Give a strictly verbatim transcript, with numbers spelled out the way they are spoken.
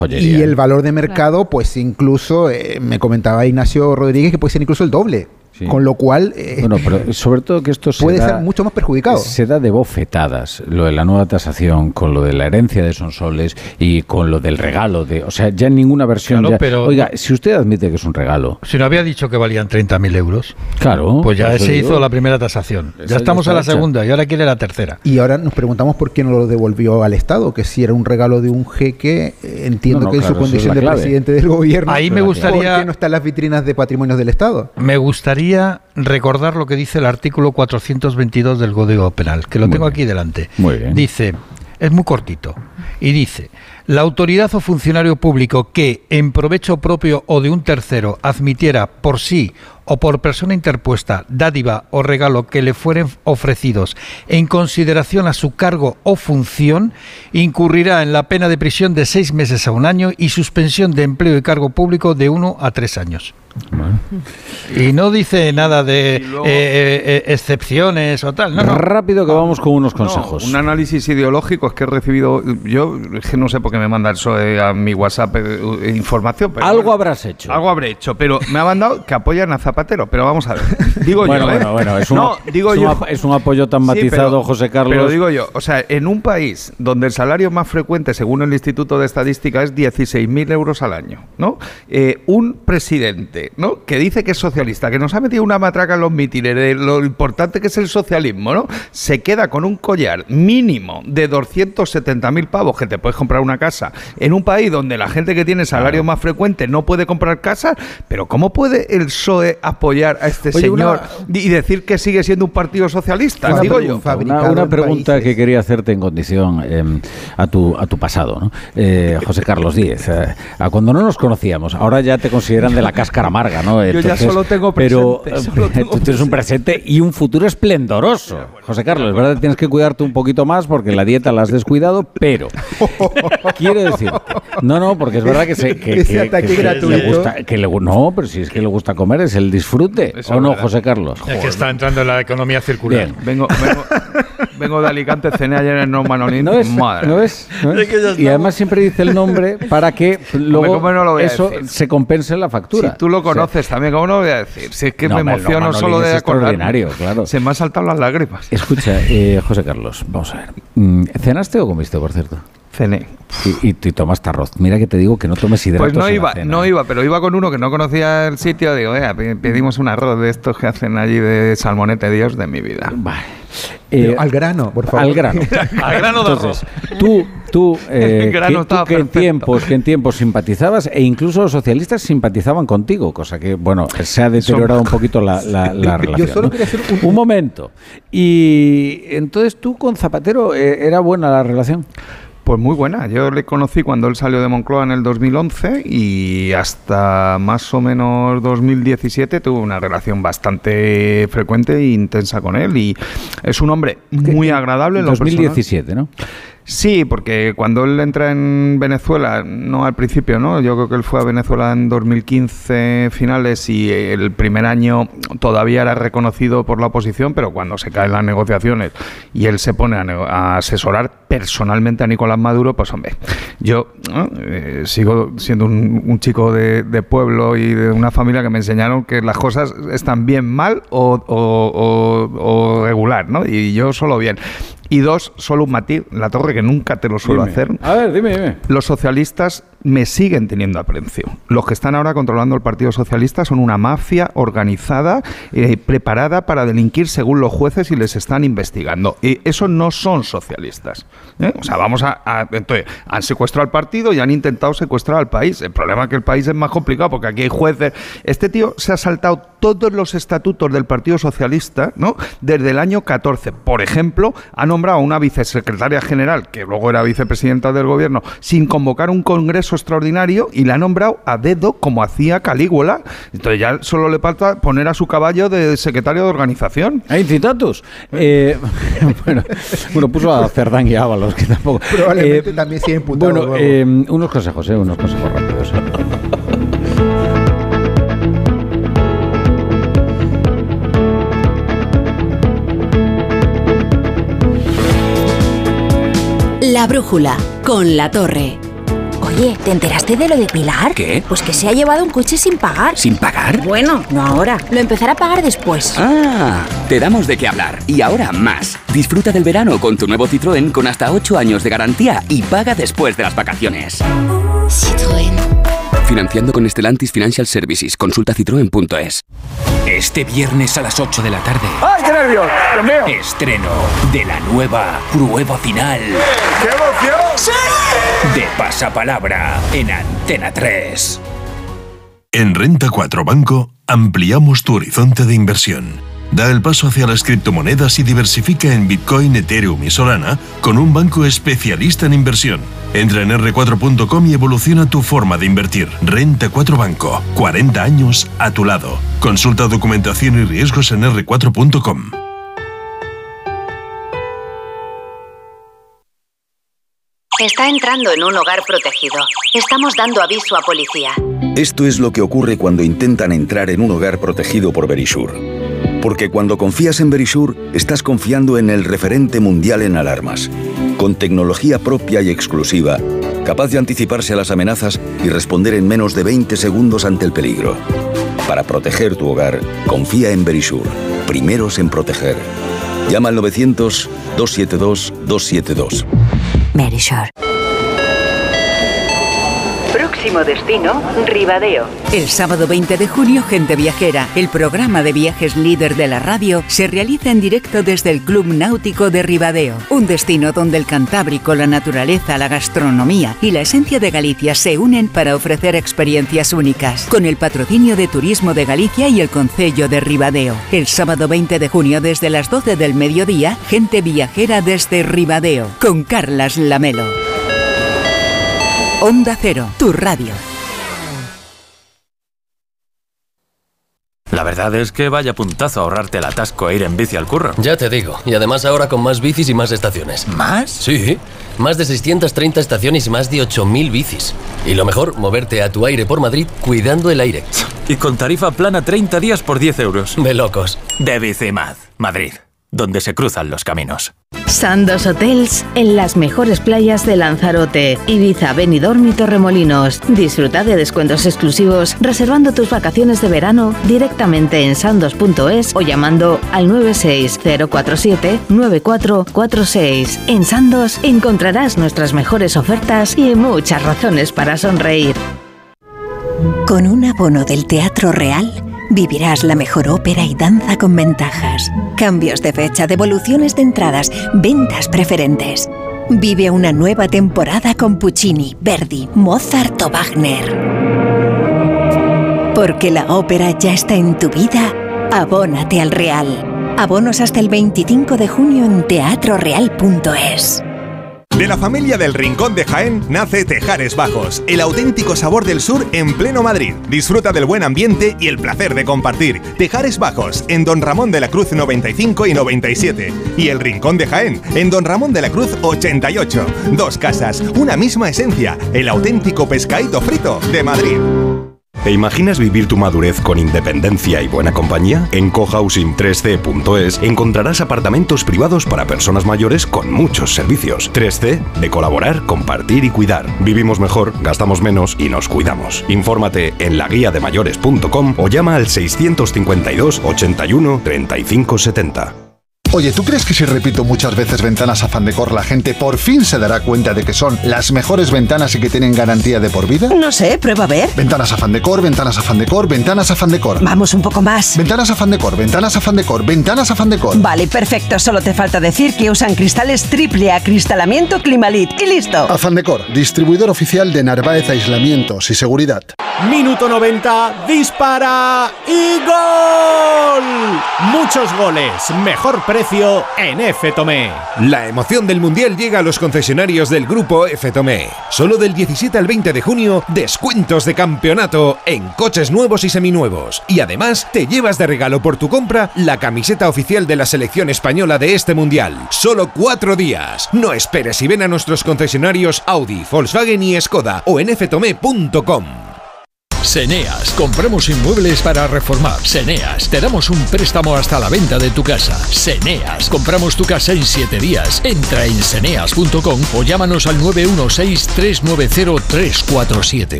Joyería. Y el valor de mercado, pues incluso, eh, me comentaba Ignacio Rodríguez, que puede ser incluso el doble. Sí. Con lo cual, eh, bueno, pero sobre todo que esto se puede da, ser mucho más perjudicado. Se da de bofetadas, lo de la nueva tasación, con lo de la herencia de Sonsoles y con lo del regalo. de, O sea, ya en ninguna versión... Claro, ya, pero, oiga, si usted admite que es un regalo... Si no había dicho que valían treinta mil euros, claro, pues ya se digo, hizo la primera tasación. Ya estamos en la hecha. segunda y ahora quiere la tercera. Y ahora nos preguntamos por qué no lo devolvió al Estado, que si era un regalo de un jeque, entiendo no, no, que claro, en su condición de presidente del gobierno... Ahí me gustaría... ¿Por qué no están las vitrinas de patrimonios del Estado? Me gustaría recordar lo que dice el artículo cuatrocientos veintidós del Código Penal, que lo muy tengo bien. aquí delante. Muy bien. Dice, es muy cortito, y dice: la autoridad o funcionario público que, en provecho propio o de un tercero, admitiera por sí o por persona interpuesta dádiva o regalo que le fueren ofrecidos en consideración a su cargo o función, incurrirá en la pena de prisión de seis meses a un año y suspensión de empleo y cargo público de uno a tres años. Bueno. Y no dice nada de luego, eh, eh, excepciones o tal. No, no. Rápido que vamos con unos consejos. No, un análisis ideológico es que he recibido, yo es que no sé por qué me manda el P S O E a mi WhatsApp eh, información. Pero algo bueno, habrás hecho. Algo habré hecho, pero me ha mandado que apoyan a Zapatero, pero vamos a ver. Digo bueno, yo, bueno, ¿eh? bueno, es, un, no, digo es, yo, un, es un apoyo tan matizado, sí, pero, José Carlos. Pero digo yo, o sea, en un país donde el salario más frecuente, según el Instituto de Estadística, es dieciséis mil euros al año, ¿no? Eh, un presidente, ¿no?, que dice que es socialista, que nos ha metido una matraca en los mítines de lo importante que es el socialismo, ¿no?, se queda con un collar mínimo de doscientos setenta mil pavos, que te puedes comprar una casa, en un país donde la gente que tiene salario más frecuente no puede comprar casa. Pero ¿cómo puede el P S O E apoyar a este Oye, señor una... y decir que sigue siendo un partido socialista? Una, digo yo. Una, una pregunta países. que quería hacerte en condición eh, a tu a tu pasado, ¿no? Eh, José Carlos Díez, eh, a cuando no nos conocíamos, ahora ya te consideran de la cáscara amarga, ¿no? Entonces, yo ya solo tengo presente. Pero solo tengo tú tienes un presente y un futuro esplendoroso. José Carlos, es verdad que tienes que cuidarte un poquito más porque la dieta la has descuidado, pero quiero decirte, no, no, porque es verdad que se que, Ese que, ataque que, gratuito. le gusta, que le, no, pero si es que le gusta comer, es el disfrute. Eso ¿o no, verdad. José Carlos? Es que está entrando en la economía circular. Bien. Vengo, vengo, vengo de Alicante, cené ayer en No Manolín. ¿No es? Madre. ¿No es? ¿No es? Es y además siempre dice el nombre para que luego ¿Cómo no lo voy a eso decir? se compense en la factura. Si tú lo conoces, o sea, también, ¿cómo no lo voy a decir? Si es que no, me emociono no, solo de acordarme. Claro. Se me han saltado las lágrimas. Escucha, eh, José Carlos, vamos a ver. ¿Cenaste o comiste, por cierto? Cené. Y, y, y tomaste arroz. Mira que te digo que no tomes hidratos. Pues no en iba, la cena, no ¿eh? iba, pero iba con uno que no conocía el sitio. Digo, eh, pedimos un arroz de estos que hacen allí de salmonete, Dios de mi vida. Vale. Eh, al grano, por favor. Al grano. Al grano de Entonces, tú, tú, eh, grano que, tú que en tiempos, que en tiempos simpatizabas e incluso los socialistas simpatizaban contigo, cosa que, bueno, se ha deteriorado un poquito la, la, la relación. Yo solo ¿no? quería hacer un... un momento. Y entonces tú con Zapatero, eh, ¿era buena la relación? Pues muy buena. Yo le conocí cuando él salió de Moncloa en el dos mil once y hasta más o menos dos mil diecisiete tuve una relación bastante frecuente e intensa con él, y es un hombre muy agradable en lo dos mil diecisiete, ¿no? Sí, porque cuando él entra en Venezuela, no al principio, ¿no? Yo creo que él fue a Venezuela en dos mil quince finales y el primer año todavía era reconocido por la oposición, pero cuando se caen las negociaciones y él se pone a, a asesorar personalmente a Nicolás Maduro, pues hombre, yo ¿no? eh, sigo siendo un, un chico de, de pueblo y de una familia que me enseñaron que las cosas están bien, mal o, o, o, o regular, ¿no? Y yo solo bien. Y dos, solo un matiz, La Torre, que nunca te lo suelo dime. hacer. A ver, dime, dime. Los socialistas me siguen teniendo aprecio. Los que están ahora controlando el Partido Socialista son una mafia organizada, eh, preparada para delinquir según los jueces y les están investigando. Y eso no son socialistas. ¿eh? O sea, vamos a, a... Entonces, han secuestrado al partido y han intentado secuestrar al país. El problema es que el país es más complicado porque aquí hay jueces. Este tío se ha saltado todos los estatutos del Partido Socialista, ¿no? Desde el año catorce. Por ejemplo, ha nombrado a una vicesecretaria general, que luego era vicepresidenta del gobierno, sin convocar un congreso extraordinario, y la ha nombrado a dedo, como hacía Calígula. Entonces ya solo le falta poner a su caballo de secretario de organización. Hay citatus. Eh, bueno, bueno, puso a Cerdán y Ábalos, que tampoco... Probablemente eh, también sigue imputado. Bueno, eh, unos consejos, eh, unos consejos rápidos. La brújula, con La Torre. Oye, ¿te enteraste de lo de Pilar? ¿Qué? Pues que se ha llevado un coche sin pagar. ¿Sin pagar? Bueno, no ahora. Lo empezará a pagar después. Ah, te damos de qué hablar. Y ahora más. Disfruta del verano con tu nuevo Citroën con hasta ocho años de garantía y paga después de las vacaciones. Citroën. Financiando con Stellantis Financial Services. Consulta citroen punto es. Este viernes a las ocho de la tarde. ¡Ay, qué nervios! ¡Dios mío! Estreno de la nueva prueba final. ¡Qué emoción! ¡Sí! De Pasapalabra en Antena tres. En Renta cuatro Banco ampliamos tu horizonte de inversión. Da el paso hacia las criptomonedas y diversifica en Bitcoin, Ethereum y Solana con un banco especialista en inversión. Entra en erre cuatro punto com y evoluciona tu forma de invertir. Renta cuatro Banco. cuarenta años a tu lado. Consulta documentación y riesgos en erre cuatro punto com. Está entrando en un hogar protegido. Estamos dando aviso a policía. Esto es lo que ocurre cuando intentan entrar en un hogar protegido por Verisure. Porque cuando confías en Verisure, estás confiando en el referente mundial en alarmas. Con tecnología propia y exclusiva, capaz de anticiparse a las amenazas y responder en menos de veinte segundos ante el peligro. Para proteger tu hogar, confía en Verisure. Primeros en proteger. Llama al novecientos, doscientos setenta y dos, doscientos setenta y dos. Verisure. Próximo destino, Ribadeo. El sábado veinte de junio, Gente Viajera, el programa de viajes líder de la radio, se realiza en directo desde el Club Náutico de Ribadeo. Un destino donde el Cantábrico, la naturaleza, la gastronomía y la esencia de Galicia se unen para ofrecer experiencias únicas. Con el patrocinio de Turismo de Galicia y el Concello de Ribadeo. El sábado veinte de junio desde las doce del mediodía, Gente Viajera desde Ribadeo, con Carlas Lamelo. Onda Cero, tu radio. La verdad es que vaya puntazo ahorrarte el atasco e ir en bici al curro. Ya te digo, y además ahora con más bicis y más estaciones. ¿Más? Sí, más de seiscientas treinta estaciones y más de ocho mil bicis. Y lo mejor, moverte a tu aire por Madrid cuidando el aire. Y con tarifa plana treinta días por diez euros. De locos. De Bicimad, Madrid, donde se cruzan los caminos. Sandos Hotels en las mejores playas de Lanzarote, Ibiza, Benidorm y Torremolinos. Disfruta de descuentos exclusivos reservando tus vacaciones de verano directamente en sandos punto es o llamando al nueve seis cero cuatro siete nueve cuatro cuatro seis. En Sandos encontrarás nuestras mejores ofertas y muchas razones para sonreír. Con un abono del Teatro Real vivirás la mejor ópera y danza con ventajas. Cambios de fecha, devoluciones de entradas, ventas preferentes. Vive una nueva temporada con Puccini, Verdi, Mozart o Wagner. Porque la ópera ya está en tu vida, abónate al Real. Abonos hasta el veinticinco de junio en teatro real punto es. De la familia del Rincón de Jaén nace Tejares Bajos, el auténtico sabor del sur en pleno Madrid. Disfruta del buen ambiente y el placer de compartir. Tejares Bajos, en Don Ramón de la Cruz noventa y cinco y noventa y siete. Y el Rincón de Jaén, en Don Ramón de la Cruz ochenta y ocho. Dos casas, una misma esencia, el auténtico pescadito frito de Madrid. ¿Te imaginas vivir tu madurez con independencia y buena compañía? En cohousing tres c punto es encontrarás apartamentos privados para personas mayores con muchos servicios. tres C, de colaborar, compartir y cuidar. Vivimos mejor, gastamos menos y nos cuidamos. Infórmate en la guía de mayores punto com o llama al seiscientos cincuenta y dos, ochenta y uno, treinta y cinco setenta. Oye, ¿tú crees que si repito muchas veces ventanas Afán Decor, la gente por fin se dará cuenta de que son las mejores ventanas y que tienen garantía de por vida? No sé, prueba a ver. Ventanas Afán Decor, ventanas Afán Decor, ventanas Afán Decor. Vamos un poco más. Ventanas Afán Decor, ventanas Afán Decor, ventanas Afán Decor. Vale, perfecto. Solo te falta decir que usan cristales triple acristalamiento Climalit. Y listo. Afán Decor, distribuidor oficial de Narváez Aislamientos y Seguridad. Minuto noventa, dispara y gol. Muchos goles, mejor precio en F. Tomé. La emoción del Mundial llega a los concesionarios del Grupo F. Tomé. Solo del diecisiete al veinte de junio, descuentos de campeonato en coches nuevos y seminuevos. Y además, te llevas de regalo por tu compra la camiseta oficial de la selección española de este Mundial. Solo cuatro días. No esperes y ven a nuestros concesionarios Audi, Volkswagen y Skoda o en f tomé punto com. Seneas, compramos inmuebles para reformar. Seneas, te damos un préstamo hasta la venta de tu casa. Seneas, compramos tu casa en siete días. Entra en seneas punto com o llámanos al nueve uno seis, tres nueve cero, tres cuatro siete.